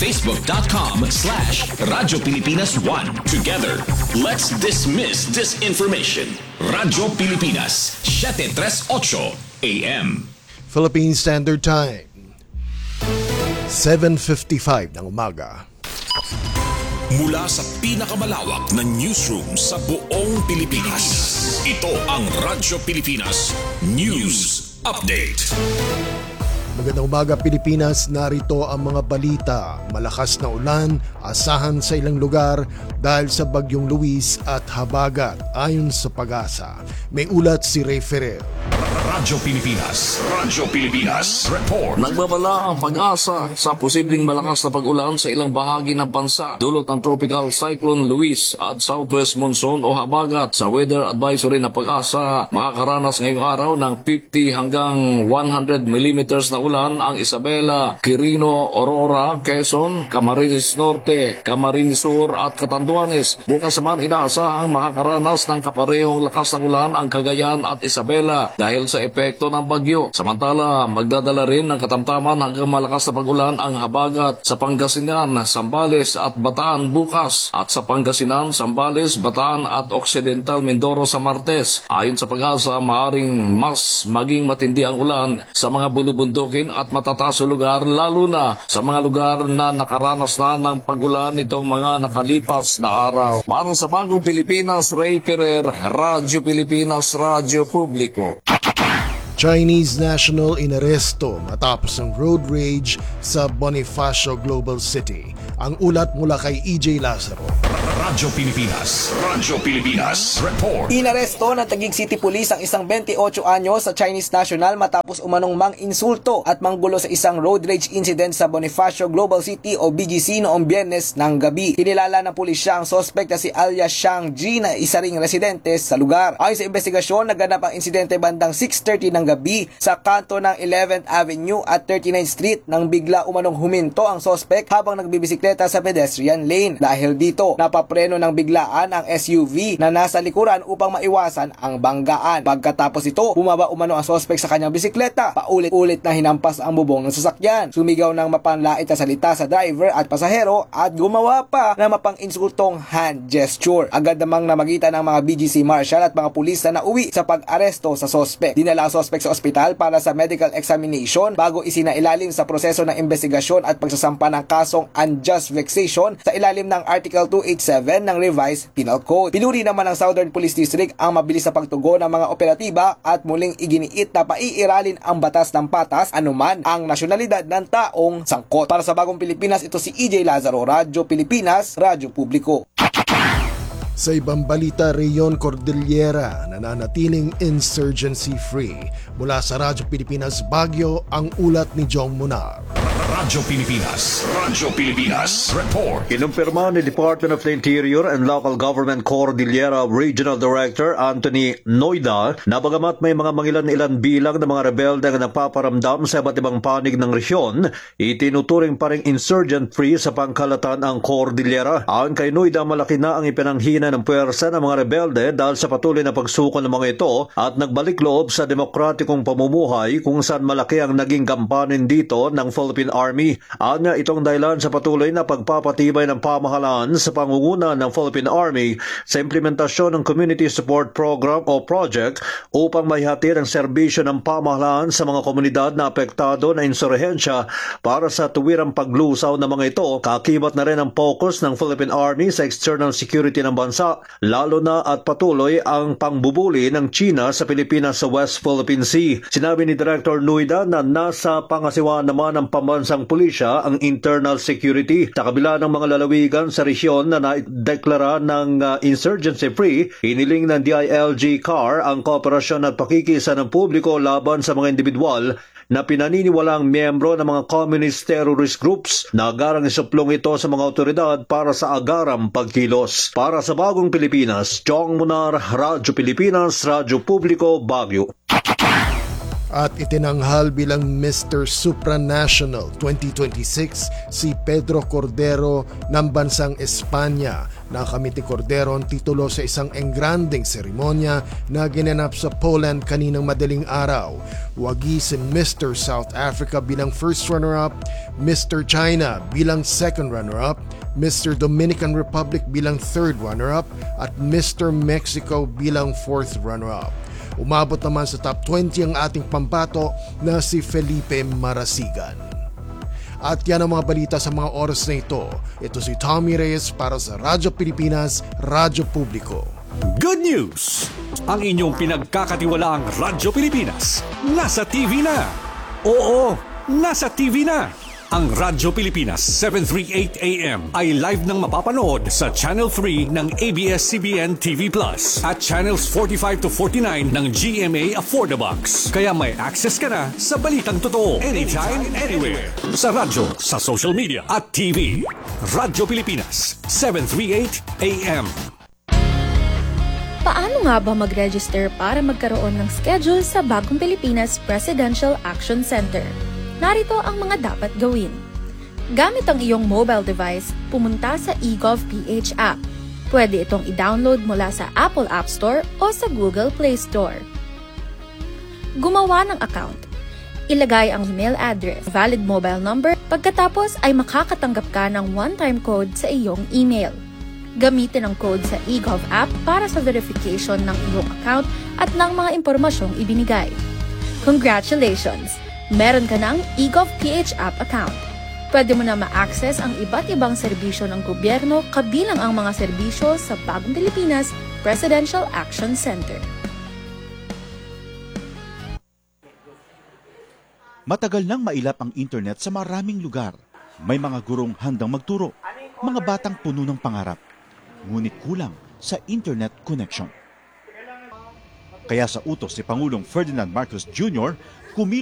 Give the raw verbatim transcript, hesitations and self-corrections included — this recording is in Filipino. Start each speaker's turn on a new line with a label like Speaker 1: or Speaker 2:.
Speaker 1: Facebook.com slash Radyo Pilipinas one. Together, let's dismiss disinformation. Radyo Pilipinas, seven thirty-eight A M.
Speaker 2: Philippine Standard Time, seven fifty-five ng umaga.
Speaker 1: Mula sa pinakamalawak na newsroom sa buong Pilipinas, ito ang Radyo Pilipinas News Update.
Speaker 2: Magandang umaga Pilipinas, narito ang mga balita. Malakas na ulan, asahan sa ilang lugar dahil sa bagyong Luis at habagat ayon sa Pag-asa. May ulat si Ray Ferrer.
Speaker 1: Radyo Pilipinas, Radyo Pilipinas Report.
Speaker 3: Nagbabala ang Pag-asa sa posibleng malakas na pag-ulan sa ilang bahagi ng bansa dulot ng Tropical Cyclone Luis at Southwest Monsoon o habagat. Sa weather advisory na Pag-asa, makakaranas ngayong araw ng fifty hanggang one hundred millimeters na ulan ang Isabela, Quirino, Aurora, Quezon, Camarines Norte, Camarines Sur at Catanduanes. Bukas naman inaasahang makakaranas ng kaparehong lakas ng ulan ang Cagayan at Isabela dahil sa epekto ng bagyo. Samantala, magdadala rin ng katamtaman hanggang malakas na pag-ulan ang habagat sa Pangasinan, Zambales at Bataan bukas at sa Pangasinan, Zambales, Bataan at Occidental Mindoro sa Martes. Ayon sa Pag-asa, maaring mas maging matindi ang ulan sa mga bulubundukin at matataas lugar, lalo na sa mga lugar na nakaranas na ng pag-ulan nitong mga nakalipas na araw. Para sa Bagong Pilipinas, Ray Ferrer, Radyo Pilipinas, Radyo Publiko.
Speaker 2: Chinese national inaresto matapos ang road rage sa Bonifacio Global City. Ang ulat mula kay E J Lazaro.
Speaker 1: Radyo Pilipinas, Radyo Pilipinas Report.
Speaker 4: Inaresto ng Taguig City Police ang isang twenty-eight anyos sa Chinese national matapos umanong mang-insulto at manggulo sa isang road rage incident sa Bonifacio Global City o B G C noong Biyernes ng gabi. Kinilala ng pulisya ang sospek na si alias Shang Ji na isa ring residente sa lugar. Ayon sa investigasyon, naganap ang insidente bandang six thirty ng gabi sa kanto ng eleventh Avenue at thirty-ninth Street nang bigla umanong huminto ang sospek habang nagbibisikleta sa pedestrian lane. Dahil dito, napapreno ng biglaan ang S U V na nasa likuran upang maiwasan ang banggaan. Pagkatapos ito, bumaba umano ang sospek sa kanyang bisikleta. Paulit-ulit na hinampas ang bubong ng sasakyan. Sumigaw ng mapanlait na salita sa driver at pasahero at gumawa pa ng mapang-insultong hand gesture. Agad namang namagitan ng mga B G C Marshal at mga pulis na nauwi sa pag-aresto sa sospek. Dinala ang sospek sa ospital para sa medical examination bago isinailalim sa proseso ng investigasyon at pagsasampa ng kasong unjust vexation sa ilalim ng Article two eighty-seven ng Revised Penal Code. Pinuri naman ng Southern Police District ang mabilis na pagtugon ng mga operatiba at muling iginiit na paiiralin ang batas ng patas anuman ang nasyonalidad ng taong sangkot. Para sa Bagong Pilipinas, ito si E J Lazaro, Radyo Pilipinas, Radyo Publiko.
Speaker 2: Sa ibang balita, Rayon Cordillera nananatiling insurgency-free. Mula sa Radyo Pilipinas Baguio, ang ulat ni Jong Munar.
Speaker 1: Radyo Pilipinas, Radyo Pilipinas Report.
Speaker 5: Kinumpirma ni Department of the Interior and Local Government Cordillera Regional Director Anthony Noida na bagamat may mga mangilan-ilan bilang ng mga rebelde na nagpaparamdam sa iba't ibang panig ng resyon, itinuturing pa ring insurgent-free sa pangkalatan ang Cordillera. Ayon kay Noida, malaki na ang ipinanghina ng puwersa ng mga rebelde dahil sa patuloy na pagsuko ng mga ito at nagbalik loob sa demokratikong pamumuhay kung saan malaki ang naging gampanin dito ng Philippine Army. Anya itong dahilan sa patuloy na pagpapatibay ng pamahalaan sa pangunguna ng Philippine Army sa implementasyon ng Community Support Program o Project upang maihatid ang serbisyo ng pamahalaan sa mga komunidad na apektado na insurhensya para sa tuwirang paglusaw ng mga ito. Kakibat na rin ang focus ng Philippine Army sa external security ng bansa, lalo na at patuloy ang pangbubuli ng China sa Pilipinas sa West Philippine Sea. Sinabi ni Director Nuida na nasa pangasiwa naman ng pambansang pulisya ang internal security. Sa kabila ng mga lalawigan sa resyon na naideklara ng uh, insurgency-free, hiniling ng D I L G C A R ang kooperasyon at pakikisa ng publiko laban sa mga individual na pinaniniwalaang miyembro ng mga communist terrorist groups na agarang isuplong ito sa mga otoridad para sa agarang pagkilos. Para sa Bagong Pilipinas, Jong Munar, Radyo Pilipinas, Radyo Publiko, Baguio.
Speaker 2: At itinanghal bilang Mister Supranational twenty twenty-six si Pedro Cordero ng bansang Espanya. Nakamit ni Cordero ang titulo sa isang engranding seremonya na ginanap sa Poland kaninang madaling araw. Wagi si Mister South Africa bilang first runner-up, Mister China bilang second runner-up, Mister Dominican Republic bilang third runner-up at Mister Mexico bilang fourth runner-up. Umabot naman sa top twenty ang ating pambato na si Felipe Marasigan. At yan ang mga balita sa mga oras na ito. Ito si Tommy Reyes para sa Radyo Pilipinas, Radyo Publiko.
Speaker 6: Good news! Ang inyong pinagkakatiwalaang Radyo Pilipinas nasa T V na. Oo, nasa T V na. Ang Radyo Pilipinas seven thirty-eight A M ay live nang mapapanood sa Channel three ng A B S C B N T V Plus at Channels forty-five to forty-nine ng G M A Affordabox. Kaya may access ka na sa balitang totoo anytime, anywhere. Sa radyo, sa social media at T V. Radyo Pilipinas seven thirty-eight A M.
Speaker 7: Paano nga ba mag-register para magkaroon ng schedule sa Bagong Pilipinas Presidential Action Center? Narito ang mga dapat gawin. Gamit ang iyong mobile device, pumunta sa eGovPH app. Pwede itong i-download mula sa Apple App Store o sa Google Play Store. Gumawa ng account. Ilagay ang email address, valid mobile number, pagkatapos ay makakatanggap ka ng one-time code sa iyong email. Gamitin ang code sa eGov app para sa verification ng iyong account at ng mga impormasyong ibinigay. Congratulations! Meron ka ng eGovPH app account. Pwede mo na ma-access ang iba't ibang serbisyo ng gobyerno kabilang ang mga serbisyo sa Bagong Pilipinas Presidential Action Center.
Speaker 8: Matagal nang mailap ang internet sa maraming lugar. May mga gurong handang magturo, mga batang puno ng pangarap. Ngunit kulang sa internet connection. Kaya sa utos si Pangulong Ferdinand Marcos Junior, kumi